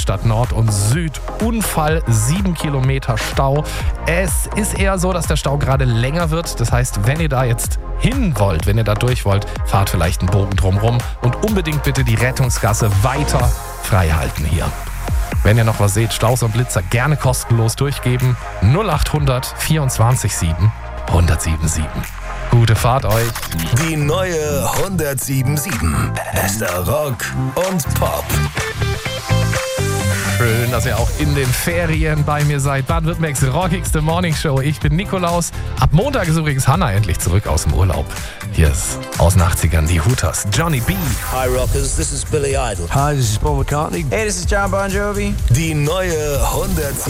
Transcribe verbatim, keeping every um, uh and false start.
Stadt Nord und Süd. Unfall, sieben Kilometer Stau. Es ist eher so, dass der Stau gerade länger wird. Das heißt, wenn ihr da jetzt hin wollt, wenn ihr da durch wollt, fahrt vielleicht einen Bogen drumrum und unbedingt bitte die Rettungsgasse weiter frei halten hier. Wenn ihr noch was seht, Staus und Blitzer gerne kostenlos durchgeben. null acht hundert vierundzwanzig sieben hundertsieben. Gute Fahrt euch. Die neue hundertsieben sieben. Bester Rock und Pop. Schön, dass ihr auch in den Ferien bei mir seid. Baden-Württembergs rockigste Morningshow. Ich bin Nikolaus. Ab Montag ist übrigens Hannah endlich zurück aus dem Urlaub. Hier ist aus den achtzigern die Hooters. Johnny B. Hi Rockers, this is Billy Idol. Hi, this is Paul McCartney. Hey, this is John Bon Jovi. Die neue hundertsieben.